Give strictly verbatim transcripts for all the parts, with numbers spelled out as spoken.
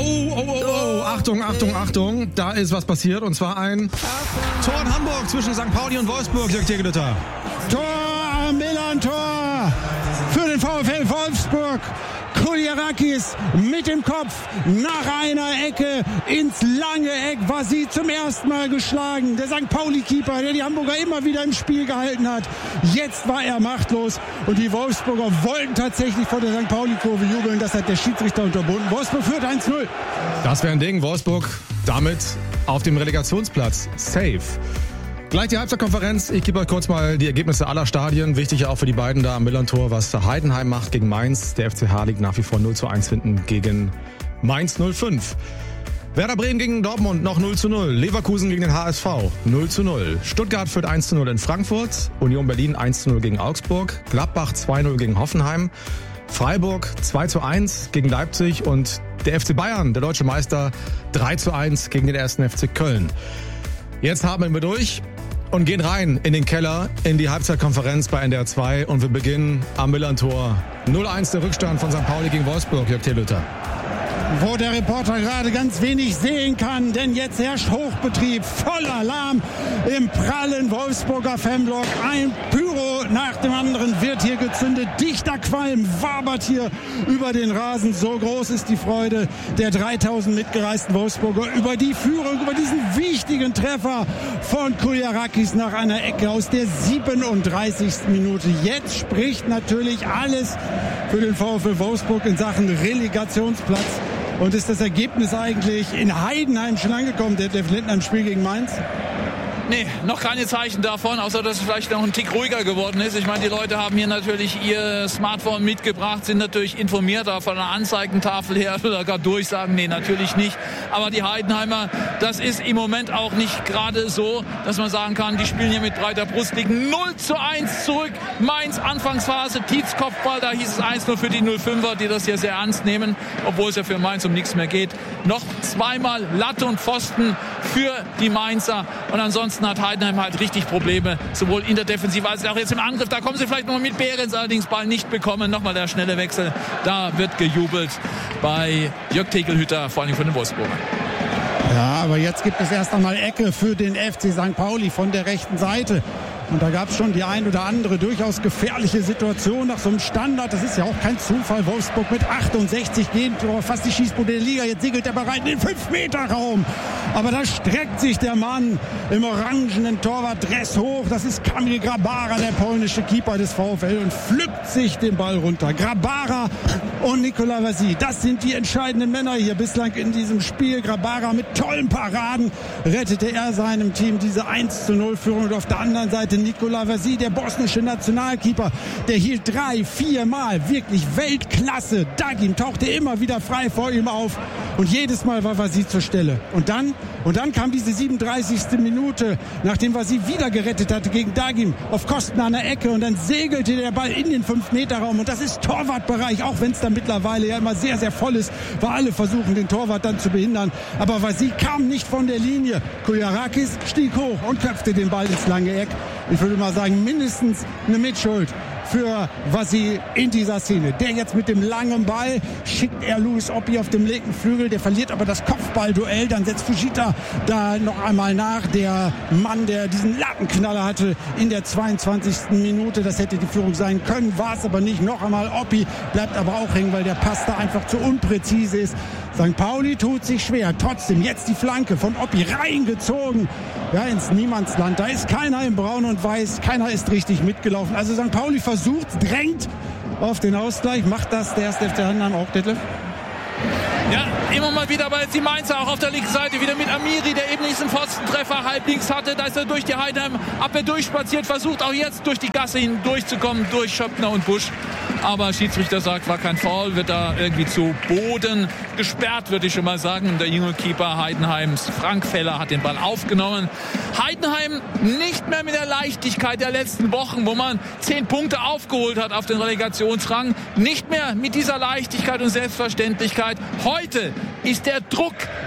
Oh, oh, oh, oh, Achtung, Achtung, Achtung. Da ist was passiert und zwar ein Tor in Hamburg zwischen Sankt Pauli und Wolfsburg, Jörg Tegelütter. Tor, Milan-Tor für den VfL Wolfsburg. Kuljarakis mit dem Kopf nach einer Ecke ins lange Eck, war sie zum ersten Mal geschlagen. Der Sankt Pauli-Keeper, der die Hamburger immer wieder im Spiel gehalten hat. Jetzt war er machtlos und die Wolfsburger wollten tatsächlich vor der Sankt Pauli-Kurve jubeln. Das hat der Schiedsrichter unterbunden. Wolfsburg führt eins null. Das wäre ein Ding. Wolfsburg damit auf dem Relegationsplatz. Safe. Gleich die Halbzeitkonferenz. Ich gebe euch kurz mal die Ergebnisse aller Stadien. Wichtig auch für die beiden da am Millantor, was Heidenheim macht gegen Mainz. Der F C H liegt nach wie vor null zu eins hinten gegen Mainz null fünf. Werder Bremen gegen Dortmund noch null zu null. Leverkusen gegen den H S V null zu null. Stuttgart führt eins zu null in Frankfurt. Union Berlin eins zu null gegen Augsburg. Gladbach zwei null gegen Hoffenheim. Freiburg zwei zu eins gegen Leipzig. Und der F C Bayern, der deutsche Meister, drei zu eins gegen den ersten F C Köln. Jetzt haben wir durch und gehen rein in den Keller, in die Halbzeitkonferenz bei N D R zwei und wir beginnen am Millantor. null eins der Rückstand von Sankt Pauli gegen Wolfsburg, Jörg Tegelütter. Wo der Reporter gerade ganz wenig sehen kann, denn jetzt herrscht Hochbetrieb, voller Alarm im prallen Wolfsburger Fanblock. Ein Pyro nach dem anderen wird hier gezündet, dichter Qualm wabert hier über den Rasen. So groß ist die Freude der dreitausend mitgereisten Wolfsburger über die Führung, über diesen wichtigen Treffer von Kuljarakis nach einer Ecke aus der siebenunddreißigsten Minute. Jetzt spricht natürlich alles für den VfL Wolfsburg in Sachen Relegationsplatz. Und ist das Ergebnis eigentlich in Heidenheim schon angekommen, der Detlef Lindner im Spiel gegen Mainz? Nee, noch keine Zeichen davon, außer dass es vielleicht noch ein Tick ruhiger geworden ist. Ich meine, die Leute haben hier natürlich ihr Smartphone mitgebracht, sind natürlich informiert, aber von der Anzeigentafel her oder gar durchsagen, nee, natürlich nicht. Aber die Heidenheimer, das ist im Moment auch nicht gerade so, dass man sagen kann, die spielen hier mit breiter Brust, liegen null zu eins zurück. Mainz Anfangsphase, Tietz Kopfball, da hieß es eins null für die null fünfer, die das hier sehr ernst nehmen, obwohl es ja für Mainz um nichts mehr geht. Noch zweimal Latte und Pfosten für die Mainzer und ansonsten hat Heidenheim halt richtig Probleme, sowohl in der Defensive als auch jetzt im Angriff. Da kommen sie vielleicht noch mal mit Behrens, allerdings Ball nicht bekommen. Nochmal der schnelle Wechsel. Da wird gejubelt bei Jörg Tegelhütter, vor allem von den Wolfsburgern. Ja, aber jetzt gibt es erst einmal Ecke für den F C Sankt Pauli von der rechten Seite. Und da gab es schon die ein oder andere durchaus gefährliche Situation nach so einem Standard. Das ist ja auch kein Zufall. Wolfsburg mit achtundsechzig gehen fast die Schießbude der Liga. Jetzt segelt er bereit in den fünf Meter Raum. Aber da streckt sich der Mann im orangenen Torwartdress hoch. Das ist Kamil Grabara, der polnische Keeper des VfL, und pflückt sich den Ball runter. Grabara und Nikola Vasi, das sind die entscheidenden Männer hier bislang in diesem Spiel. Grabara mit tollen Paraden rettete er seinem Team diese eins zu null Führung. Und auf der anderen Seite Nikola Vasi, der bosnische Nationalkeeper, der hielt drei, vier Mal wirklich Weltklasse. Dagim tauchte immer wieder frei vor ihm auf und jedes Mal war Vasi zur Stelle. Und dann, und dann kam diese siebenunddreißigste Minute, nachdem Vasi wieder gerettet hatte gegen Dagim auf Kosten einer Ecke, und dann segelte der Ball in den fünf Meter Raum und das ist Torwartbereich, auch wenn es da mittlerweile ja immer sehr, sehr voll ist, weil alle versuchen, den Torwart dann zu behindern. Aber Vasi kam nicht von der Linie. Kuljarakis stieg hoch und köpfte den Ball ins lange Eck. Ich würde mal sagen, mindestens eine Mitschuld für Vasi in dieser Szene. Der jetzt mit dem langen Ball schickt er Luis Oppi auf dem linken Flügel. Der verliert aber das Kopfballduell. Dann setzt Fujita da noch einmal nach. Der Mann, der diesen Lattenknaller hatte in der zweiundzwanzigsten Minute. Das hätte die Führung sein können, war es aber nicht. Noch einmal Oppi bleibt aber auch hängen, weil der Pass da einfach zu unpräzise ist. Sankt Pauli tut sich schwer. Trotzdem jetzt die Flanke von Oppi reingezogen. Ja, ins Niemandsland. Da ist keiner in Braun und Weiß. Keiner ist richtig mitgelaufen. Also Sankt Pauli versucht, drängt auf den Ausgleich. Macht das der erste F C Heidenheim auch, Detlef? Ja, immer mal wieder bei die Mainzer, auch auf der linken Seite wieder mit Amiri, der eben diesen Pfostentreffer halblinks hatte. Da ist er durch die Heidenheim-Abwehr durchspaziert, versucht auch jetzt durch die Gasse hindurchzukommen, durch Schöppner und Busch. Aber Schiedsrichter sagt, war kein Foul, wird da irgendwie zu Boden gesperrt, würde ich schon mal sagen. Und der junge Keeper Heidenheims, Frank Feller, hat den Ball aufgenommen. Heidenheim nicht mehr mit der Leichtigkeit der letzten Wochen, wo man zehn Punkte aufgeholt hat auf den Relegationsrang. Nicht mehr mit dieser Leichtigkeit und Selbstverständlichkeit. Heute ist der Druck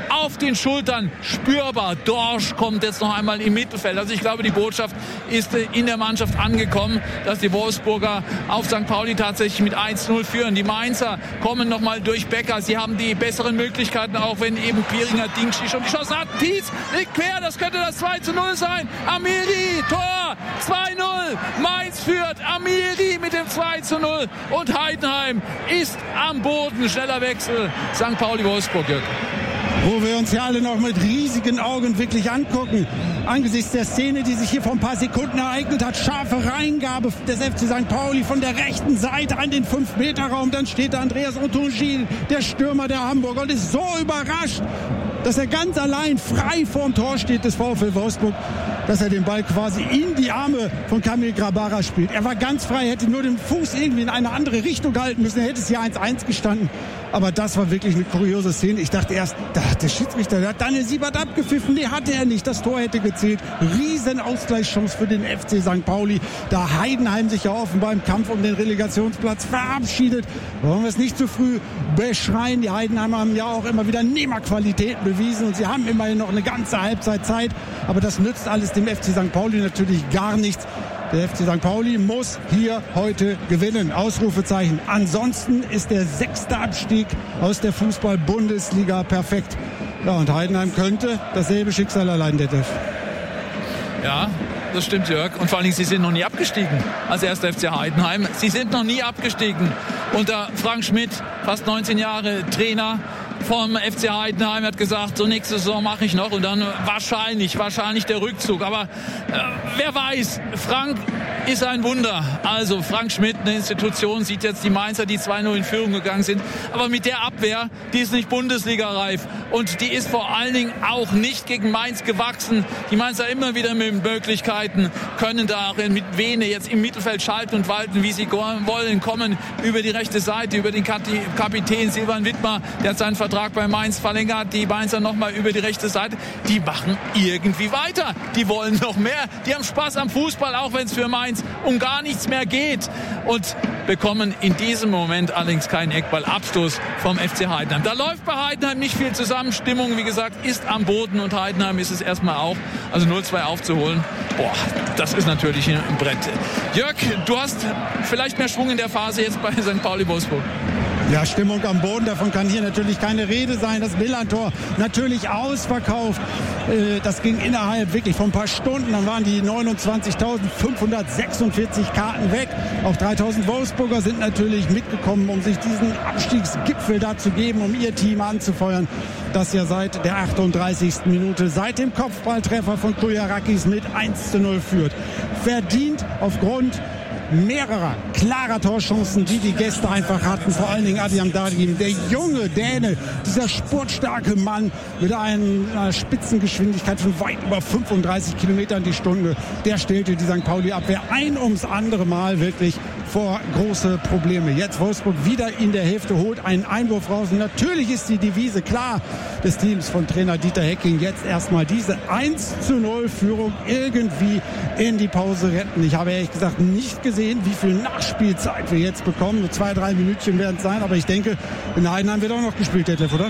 auf den Schultern spürbar. Dorsch kommt jetzt noch einmal im Mittelfeld. Also ich glaube, die Botschaft ist in der Mannschaft angekommen, dass die Wolfsburger auf Sankt Pauli tatsächlich mit eins zu null führen. Die Mainzer kommen nochmal durch Becker. Sie haben die besseren Möglichkeiten, auch wenn eben Pieringer Dingshi schon die Chance hat. Tietz liegt quer, das könnte das zwei zu null sein. Amiri, Tor, zwei zu null. Mainz führt, Amiri mit dem zwei zu null. Und Heidenheim ist am Boden. Schneller Wechsel. Sankt Pauli-Wolfsburg, Jörg. Wo wir uns ja alle noch mit riesigen Augen wirklich angucken. Angesichts der Szene, die sich hier vor ein paar Sekunden ereignet hat, scharfe Reingabe des F C Sankt Pauli von der rechten Seite an den fünf Meter Raum. Dann steht da Andreas Otunji, der Stürmer der Hamburger, und ist so überrascht, dass er ganz allein frei vorm Tor steht des VfL Wolfsburg, dass er den Ball quasi in die Arme von Kamil Grabara spielt. Er war ganz frei, hätte nur den Fuß irgendwie in eine andere Richtung halten müssen. Er hätte es hier eins eins gestanden. Aber das war wirklich eine kuriose Szene. Ich dachte erst, da hat der Schiedsrichter, der hat Daniel Siebert abgepfiffen. Nee, hatte er nicht. Das Tor hätte gezählt. Riesen Ausgleichschance für den F C Sankt Pauli. Da Heidenheim sich ja offenbar im Kampf um den Relegationsplatz verabschiedet. Wollen wir es nicht zu früh beschreien. Die Heidenheimer haben ja auch immer wieder Nehmerqualitäten bewiesen. Und sie haben immerhin noch eine ganze Halbzeit Zeit. Aber das nützt alles dem F C Sankt Pauli natürlich gar nichts. Der F C Sankt Pauli muss hier heute gewinnen. Ausrufezeichen. Ansonsten ist der sechste Abstieg aus der Fußball-Bundesliga perfekt. Ja, und Heidenheim könnte dasselbe Schicksal erleiden, Detlef. Ja, das stimmt, Jörg. Und vor allen Dingen, sie sind noch nie abgestiegen als erster F C Heidenheim. Sie sind noch nie abgestiegen. Unter Frank Schmidt, fast neunzehn Jahre Trainer vom F C Heidenheim, hat gesagt, so nächste Saison mache ich noch, und dann wahrscheinlich, wahrscheinlich der Rückzug. Aber äh, wer weiß, Frank ist ein Wunder. Also Frank Schmidt, eine Institution, sieht jetzt die Mainzer, die zwei null in Führung gegangen sind. Aber mit der Abwehr, die ist nicht Bundesliga-reif. Und die ist vor allen Dingen auch nicht gegen Mainz gewachsen. Die Mainzer immer wieder mit Möglichkeiten, können da mit Vene jetzt im Mittelfeld schalten und walten, wie sie wollen, kommen über die rechte Seite, über den Kapitän Silvan Wittmer, der hat seinen Vertrag bei Mainz verlängert. Die Mainzer nochmal über die rechte Seite. Die machen irgendwie weiter. Die wollen noch mehr. Die haben Spaß am Fußball, auch wenn es für Mainz um gar nichts mehr geht. Und bekommen in diesem Moment allerdings keinen Eckballabstoß vom F C Heidenheim. Da läuft bei Heidenheim nicht viel zusammen. Stimmung, wie gesagt, ist am Boden, und Heidenheim ist es erstmal auch. Also null zwei aufzuholen, boah, das ist natürlich ein Brett. Jörg, du hast vielleicht mehr Schwung in der Phase jetzt bei Sankt Pauli-Wolfsburg. Ja, Stimmung am Boden, davon kann hier natürlich keine Rede sein. Das Millantor natürlich ausverkauft. Das ging innerhalb wirklich von ein paar Stunden. Dann waren die neunundzwanzigtausendfünfhundertsechsundvierzig Karten weg. Auch dreitausend Wolfsburger sind natürlich mitgekommen, um sich diesen Abstiegsgipfel da zu geben, um ihr Team anzufeuern, das ja seit der achtunddreißigsten Minute, seit dem Kopfballtreffer von Kuljarakis mit eins zu null führt. Verdient aufgrund mehrerer klarer Torchancen, die die Gäste einfach hatten. Vor allen Dingen Adrian Dargim, der junge Däne, dieser sportstarke Mann mit einer Spitzengeschwindigkeit von weit über fünfunddreißig Kilometern die Stunde. Der stellte die Sankt Pauli-Abwehr ein ums andere Mal wirklich vor große Probleme. Jetzt Wolfsburg wieder in der Hälfte, holt einen Einwurf raus. Und natürlich ist die Devise klar des Teams von Trainer Dieter Hecking, jetzt erstmal diese eins zu null Führung irgendwie in die Pause retten. Ich habe ehrlich gesagt nicht gesehen, wie viel Nachspielzeit wir jetzt bekommen. So zwei, drei Minütchen werden es sein, aber ich denke, in Heidenheim wird auch noch gespielt, Detlef, oder?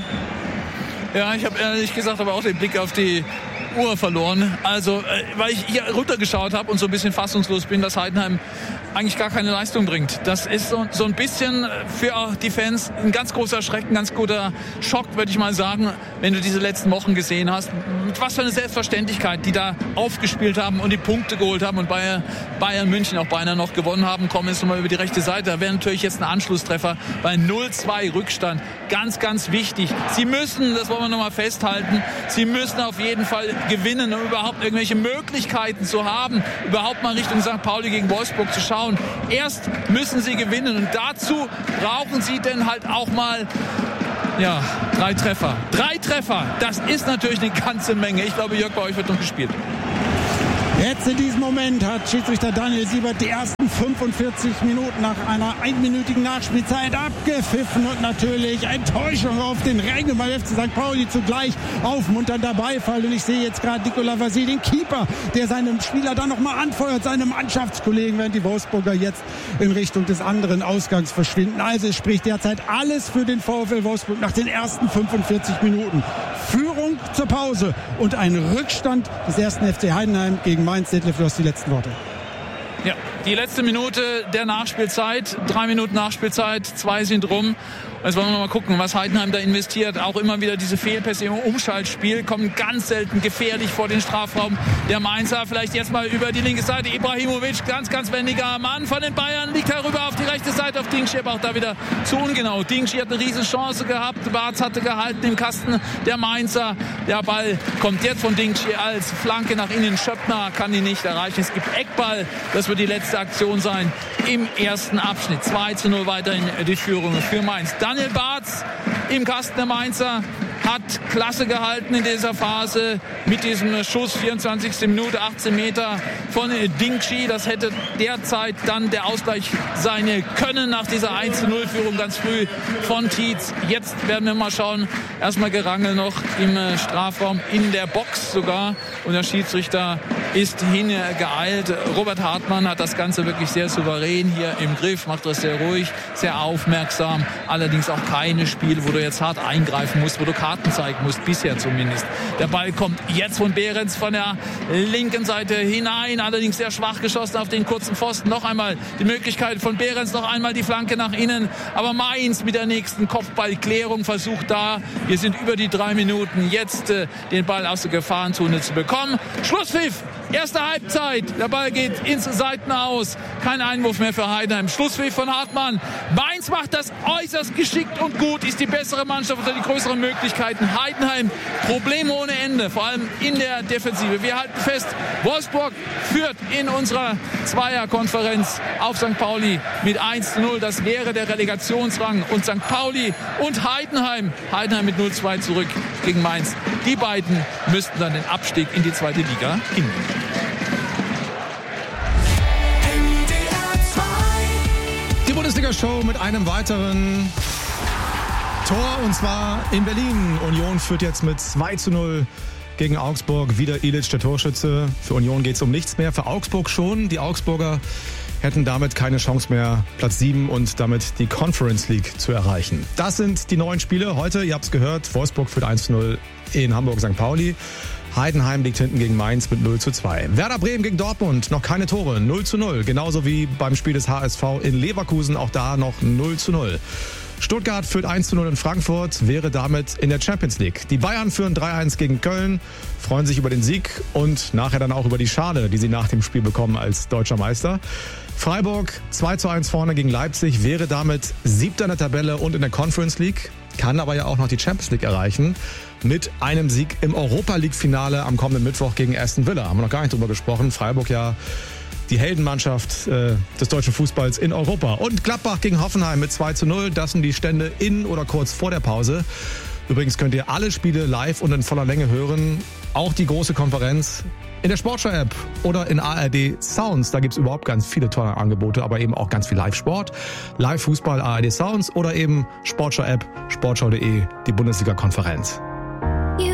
Ja, ich habe ehrlich gesagt aber auch den Blick auf die Uhr verloren. Also, weil ich hier runtergeschaut habe und so ein bisschen fassungslos bin, dass Heidenheim eigentlich gar keine Leistung bringt. Das ist so, so ein bisschen für die Fans ein ganz großer Schreck, ein ganz guter Schock, würde ich mal sagen, wenn du diese letzten Wochen gesehen hast. Mit was für eine Selbstverständlichkeit, die da aufgespielt haben und die Punkte geholt haben, und Bayern, Bayern München auch beinahe noch gewonnen haben, kommen jetzt nochmal über die rechte Seite. Da wäre natürlich jetzt ein Anschlusstreffer bei null zwei Rückstand. Ganz, ganz wichtig. Sie müssen, das wollen wir nochmal festhalten, sie müssen auf jeden Fall gewinnen, um überhaupt irgendwelche Möglichkeiten zu haben, überhaupt mal Richtung Sankt Pauli gegen Wolfsburg zu schauen. Erst müssen sie gewinnen, und dazu brauchen sie dann halt auch mal ja, drei Treffer. Drei Treffer, das ist natürlich eine ganze Menge. Ich glaube, Jörg, bei euch wird noch gespielt. Jetzt in diesem Moment hat Schiedsrichter Daniel Siebert die ersten fünfundvierzig Minuten nach einer einminütigen Nachspielzeit abgepfiffen und natürlich Enttäuschung auf den Rängen beim F C Sankt Pauli, zugleich aufmunternder Beifall. Und ich sehe jetzt gerade Nicolas Vasile, den Keeper, der seinem Spieler dann nochmal anfeuert, seinem Mannschaftskollegen, während die Wolfsburger jetzt in Richtung des anderen Ausgangs verschwinden. Also es spricht derzeit alles für den VfL Wolfsburg nach den ersten fünfundvierzig Minuten. Führung zur Pause und ein Rückstand des ersten F C Heidenheim gegen Mainz. Detlef, du hast die letzten Worte. Ja, die letzte Minute der Nachspielzeit, drei Minuten Nachspielzeit, zwei sind rum. Jetzt wollen wir mal gucken, was Heidenheim da investiert. Auch immer wieder diese Fehlpässe im Umschaltspiel, kommen ganz selten gefährlich vor den Strafraum. Der Mainzer vielleicht jetzt mal über die linke Seite. Ibrahimovic, ganz, ganz wendiger Mann von den Bayern, liegt herüber auf die rechte Seite auf Dingschi, aber auch da wieder zu ungenau. Dingschi hat eine riesen Chance gehabt, Bartz hatte gehalten im Kasten der Mainzer. Der Ball kommt jetzt von Dingschi als Flanke nach innen. Schöppner kann ihn nicht erreichen. Es gibt Eckball, das wird die letzte Aktion sein im ersten Abschnitt. zwei zu null weiterhin die Führung für Mainz. Daniel Bartz im Kasten der Mainzer hat klasse gehalten in dieser Phase mit diesem Schuss, vierundzwanzigste Minute, achtzehn Meter von Dingschi. Das hätte derzeit dann der Ausgleich sein können nach dieser eins zu null Führung ganz früh von Tietz. Jetzt werden wir mal schauen. Erstmal Gerangel noch im Strafraum, in der Box sogar. Und der Schiedsrichter ist hingeeilt. Robert Hartmann hat das Ganze wirklich sehr souverän hier im Griff, macht das sehr ruhig, sehr aufmerksam. Allerdings auch keine Spiele, wo du jetzt hart eingreifen musst, wo du Karten zeigen musst, bisher zumindest. Der Ball kommt jetzt von Behrens von der linken Seite hinein, allerdings sehr schwach geschossen auf den kurzen Pfosten. Noch einmal die Möglichkeit von Behrens, noch einmal die Flanke nach innen. Aber Mainz mit der nächsten Kopfballklärung versucht da, wir sind über die drei Minuten, jetzt äh, den Ball aus der Gefahrenzone zu bekommen. Schlusspfiff! Erste Halbzeit, der Ball geht ins Seitenaus. Kein Einwurf mehr für Heidenheim. Schlusspfiff von Hartmann. Mainz macht das äußerst geschickt und gut, ist die bessere Mannschaft oder die größeren Möglichkeiten. Heidenheim, Probleme ohne Ende, vor allem in der Defensive. Wir halten fest, Wolfsburg führt in unserer Zweierkonferenz auf Sankt Pauli mit eins zu null. Das wäre der Relegationsrang. Und Sankt Pauli und Heidenheim, Heidenheim mit null zu zwei zurück gegen Mainz. Die beiden müssten dann den Abstieg in die zweite Liga hinnehmen. Die Bundesliga-Show mit einem weiteren Tor, und zwar in Berlin. Union führt jetzt mit zwei zu null gegen Augsburg. Wieder Ilic, der Torschütze. Für Union geht es um nichts mehr, für Augsburg schon. Die Augsburger hätten damit keine Chance mehr, Platz sieben und damit die Conference League zu erreichen. Das sind die neuen Spiele heute. Ihr habt es gehört, Wolfsburg führt eins zu null in Hamburg Sankt Pauli. Heidenheim liegt hinten gegen Mainz mit null zu zwei. Werder Bremen gegen Dortmund, noch keine Tore, null zu null. Genauso wie beim Spiel des H S V in Leverkusen, auch da noch null zu null. Stuttgart führt eins zu null in Frankfurt, wäre damit in der Champions League. Die Bayern führen drei eins gegen Köln, freuen sich über den Sieg und nachher dann auch über die Schale, die sie nach dem Spiel bekommen als deutscher Meister. Freiburg zwei zu eins vorne gegen Leipzig, wäre damit siebter in der Tabelle und in der Conference League, kann aber ja auch noch die Champions League erreichen mit einem Sieg im Europa-League-Finale am kommenden Mittwoch gegen Aston Villa. Haben wir noch gar nicht drüber gesprochen. Freiburg ja die Heldenmannschaft äh, des deutschen Fußballs in Europa. Und Gladbach gegen Hoffenheim mit zwei zu null. Das sind die Stände in oder kurz vor der Pause. Übrigens könnt ihr alle Spiele live und in voller Länge hören. Auch die große Konferenz in der Sportschau-App oder in A R D Sounds. Da gibt's überhaupt ganz viele tolle Angebote, aber eben auch ganz viel Live-Sport. Live-Fußball, A R D Sounds oder eben Sportschau-App, sportschau punkt de, die Bundesliga-Konferenz.